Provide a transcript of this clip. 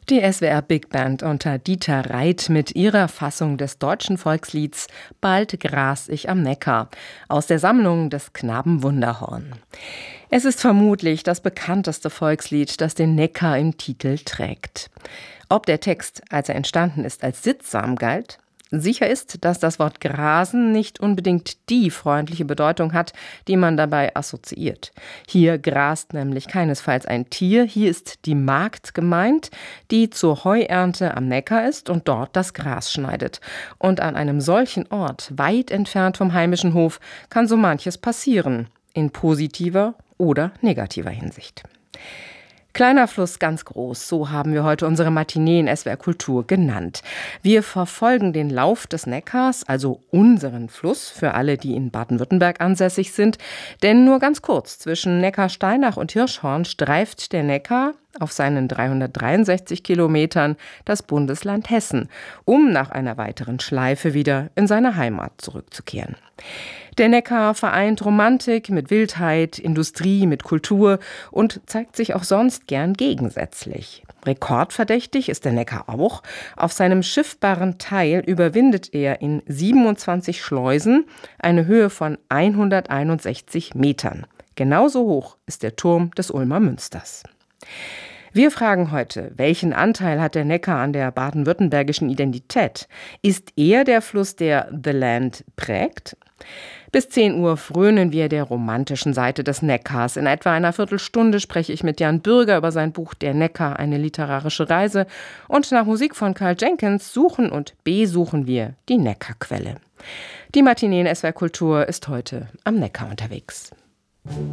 Die SWR Big Band unter Dieter Reit mit ihrer Fassung des deutschen Volkslieds »Bald gras ich am Neckar« aus der Sammlung des Knaben Wunderhorn. Es ist vermutlich das bekannteste Volkslied, das den Neckar im Titel trägt. Ob der Text, als er entstanden ist, als sittsam galt? Sicher ist, dass das Wort grasen nicht unbedingt die freundliche Bedeutung hat, die man dabei assoziiert. Hier grast nämlich keinesfalls ein Tier, hier ist die Magd gemeint, die zur Heuernte am Neckar ist und dort das Gras schneidet. Und an einem solchen Ort, weit entfernt vom heimischen Hof, kann so manches passieren, in positiver oder negativer Hinsicht. Kleiner Fluss, ganz groß, so haben wir heute unsere Matinee in SWR Kultur genannt. Wir verfolgen den Lauf des Neckars, also unseren Fluss, für alle, die in Baden-Württemberg ansässig sind. Denn nur ganz kurz, zwischen Neckarsteinach und Hirschhorn streift der Neckar auf seinen 363 Kilometern das Bundesland Hessen, um nach einer weiteren Schleife wieder in seine Heimat zurückzukehren. Der Neckar vereint Romantik mit Wildheit, Industrie mit Kultur und zeigt sich auch sonst gern gegensätzlich. Rekordverdächtig ist der Neckar auch. Auf seinem schiffbaren Teil überwindet er in 27 Schleusen eine Höhe von 161 Metern. Genauso hoch ist der Turm des Ulmer Münsters. Wir fragen heute, welchen Anteil hat der Neckar an der baden-württembergischen Identität? Ist er der Fluss, der The Land prägt? Bis 10 Uhr frönen wir der romantischen Seite des Neckars. In etwa einer Viertelstunde spreche ich mit Jan Bürger über sein Buch »Der Neckar, eine literarische Reise«. Und nach Musik von Karl Jenkins suchen und besuchen wir die Neckarquelle. Die Matinee in SWR Kultur ist heute am Neckar unterwegs.